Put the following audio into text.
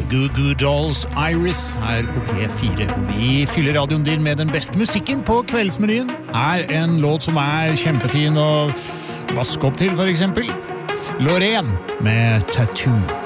Goo Goo Dolls Iris her på P4. Vi fyller radioen din med den beste musikken på kveldsmenyen. Her en låt som kjempefin å vaske opp til, for eksempel. Loreen med Tattoo.